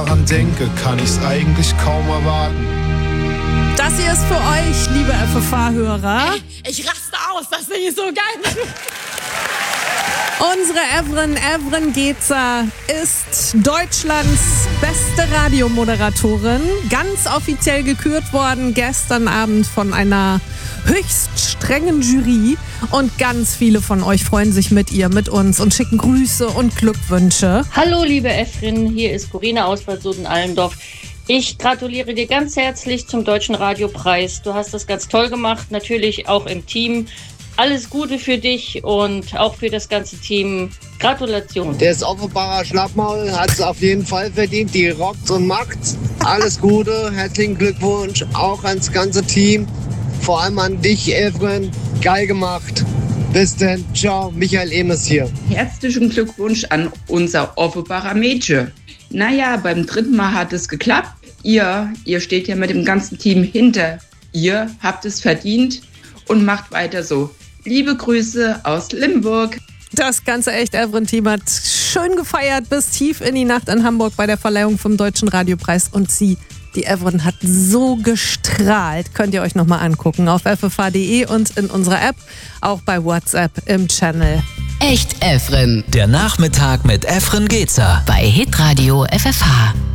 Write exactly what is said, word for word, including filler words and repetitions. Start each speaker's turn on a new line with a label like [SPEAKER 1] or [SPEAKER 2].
[SPEAKER 1] daran denke, kann ich's eigentlich kaum erwarten.
[SPEAKER 2] Das hier ist für euch, liebe F F H-Hörer.
[SPEAKER 3] Ich raste aus, das finde ich so geil.
[SPEAKER 2] Unsere Evren, Evren Gezer ist Deutschlands beste Radiomoderatorin. Ganz offiziell gekürt worden gestern Abend von einer höchst strengen Jury. Und ganz viele von euch freuen sich mit ihr, mit uns und schicken Grüße und Glückwünsche.
[SPEAKER 4] Hallo liebe Evren, hier ist Corinna aus Bad Soden-Allendorf. Ich gratuliere dir ganz herzlich zum Deutschen Radiopreis. Du hast das ganz toll gemacht, natürlich auch im Team. Alles Gute für dich und auch für das ganze Team. Gratulation.
[SPEAKER 5] Das Offenbarer Schlappmaul hat es auf jeden Fall verdient. Die rockt und macht's. Alles Gute, herzlichen Glückwunsch auch ans ganze Team. Vor allem an dich, Evren. Geil gemacht. Bis denn. Ciao, Michael Emes hier.
[SPEAKER 6] Herzlichen Glückwunsch an unser Offenbarer Mädchen. Naja, beim dritten Mal hat es geklappt. Ihr, ihr steht ja mit dem ganzen Team hinter. Ihr habt es verdient und macht weiter so. Liebe Grüße aus Limburg.
[SPEAKER 2] Das ganze echt Evren-Team hat schön gefeiert bis tief in die Nacht in Hamburg bei der Verleihung vom Deutschen Radiopreis. Und sie, die Evren, hat so gestrahlt. Könnt ihr euch nochmal angucken auf f f h punkt d e und in unserer App, auch bei WhatsApp im Channel.
[SPEAKER 7] Echt Evren.
[SPEAKER 8] Der Nachmittag mit Evren Gezer
[SPEAKER 7] Bei Hitradio F F H.